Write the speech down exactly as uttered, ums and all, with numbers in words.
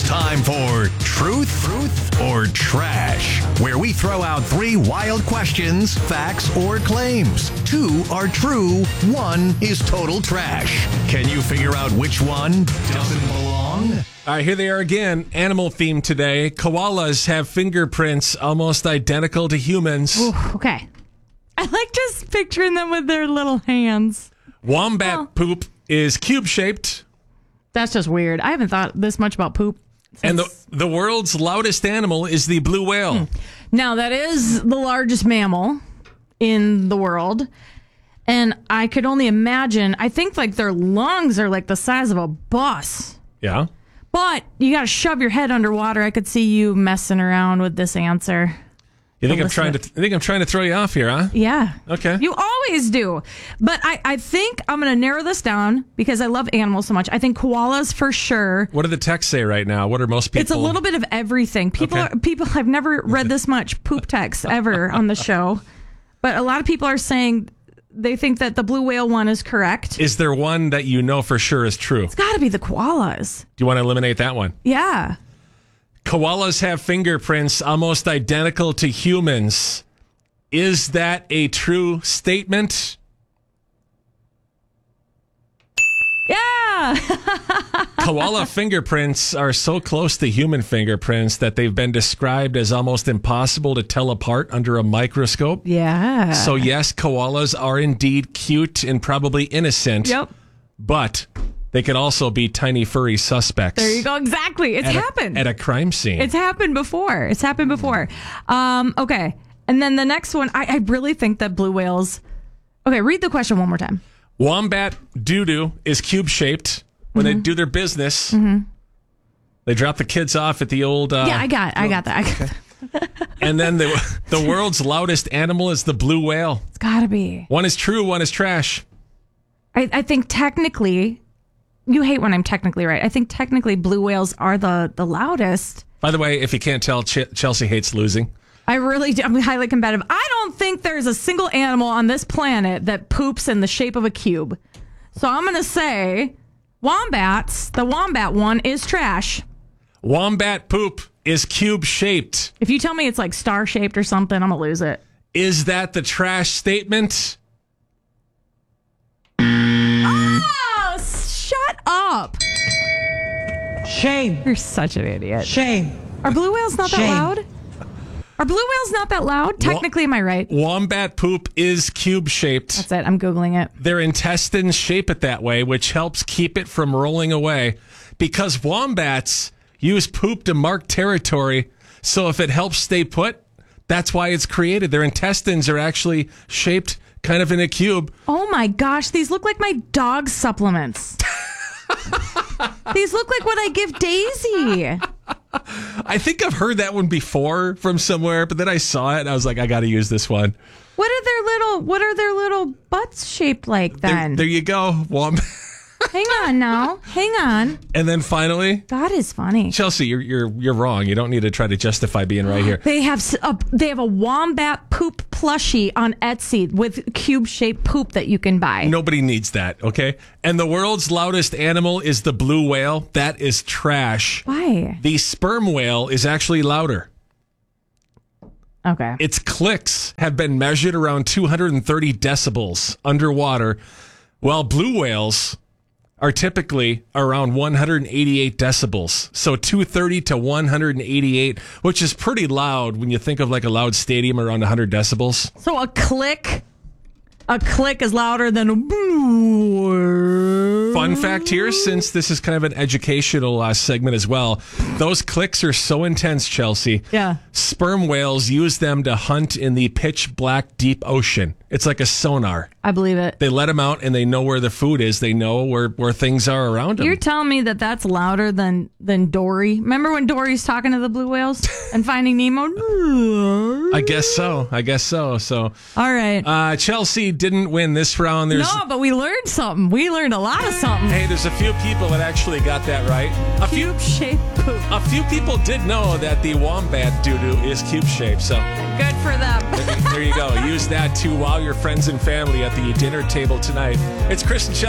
It's time for Truth, Truth, or Trash, where we throw out three wild questions, facts, or claims. Two are true, one is total trash. Can you figure out which one doesn't belong? All right, here they are again. Animal theme today. Koalas have fingerprints almost identical to humans. Ooh, okay. I like just picturing them with their little hands. Wombat Oh. poop is cube-shaped. That's just weird. I haven't thought this much about poop. And the, since- the world's loudest animal is the blue whale. Now, that is the largest mammal in the world. And I could only imagine, I think like their lungs are like the size of a bus. Yeah. But you got to shove your head underwater. I could see you messing around with this answer. You think I'm Listen. trying to? I think I'm trying to throw you off here, huh? Yeah. Okay. You always do. But I, I think I'm going to narrow this down because I love animals so much. I think koalas for sure. What do the texts say right now? What are most people? It's a little bit of everything. People, Okay. are, people. I've never read this much poop text ever on the show, but a lot of people are saying they think that the blue whale one is correct. Is there one that you know for sure is true? It's got to be the koalas. Do you want to eliminate that one? Yeah. Koalas have fingerprints almost identical to humans. Is that a true statement? Yeah. Koala fingerprints are so close to human fingerprints that they've been described as almost impossible to tell apart under a microscope. Yeah. So yes, koalas are indeed cute and probably innocent. Yep. But they could also be tiny furry suspects. There you go. Exactly. It's At happened. A, at a crime scene. It's happened before. It's happened before. Um, okay. And then the next one, I, I really think that blue whales. Okay, read the question one more time. Wombat doo-doo is cube-shaped when Mm-hmm. they do their business. Mm-hmm. They drop the kids off at the old... Uh, Yeah, I got I got that. I got that. And then the the world's loudest animal is the blue whale. It's got to be. One is true, one is trash. I, I think technically, you hate when I'm technically right. I think technically blue whales are the, the loudest. By the way, if you can't tell, Ch- Chelsea hates losing. I really do. I'm highly competitive. I don't think there's a single animal on this planet that poops in the shape of a cube. So I'm going to say wombats, the wombat one is trash. Wombat poop is cube-shaped. If you tell me it's like star-shaped or something, I'm going to lose it. Is that the trash statement? Oh, shut up. Shame. You're such an idiot. Shame. Are blue whales not that Shame. loud? Are blue whales not that loud? Technically, am I right? Wombat poop is cube-shaped. That's it. I'm Googling it. Their intestines shape it that way, which helps keep it from rolling away. Because wombats use poop to mark territory, so if it helps stay put, that's why it's created. Their intestines are actually shaped kind of in a cube. Oh my gosh, these look like my dog supplements. These look like what I give Daisy. I think I've heard that one before from somewhere, but then I saw it and I was like, I got to use this one. What are their little what are their little butts shaped like There, then? there you go. Wombat. Hang on now. Hang on. And then finally, God is funny. Chelsea, you're you're you're wrong. You don't need to try to justify being right here. They have s- a, they have a wombat poop plushie on Etsy with cube shaped poop that you can buy. Nobody needs that, okay? And the world's loudest animal is the blue whale. That is trash. Why? The sperm whale is actually louder. Okay. Its clicks have been measured around two hundred thirty decibels underwater, while blue whales are typically around one hundred eighty-eight decibels. So two hundred thirty to one hundred eighty-eight, which is pretty loud when you think of like a loud stadium around one hundred decibels. So a click, a click is louder than a. Fun fact here, since this is kind of an educational uh, segment as well, those clicks are so intense, Chelsea. Yeah. Sperm whales use them to hunt in the pitch black deep ocean. It's like a sonar. I believe it. They let them out and they know where the food is. They know where, where things are around them. You're telling me that that's louder than than Dory? Remember when Dory's talking to the blue whales and Finding Nemo? I guess so. I guess so. So, All right. uh, Chelsea didn't win this round. There's No, but we learned something. We learned a lot of something. hey, there's a few people that actually got that right. A few Cube shaped poop. a few people did know that the wombat doo doo is cube shaped. So. Good for them. There you go. Use that to wow your friends and family at the dinner table tonight. It's Chris and Chelsea.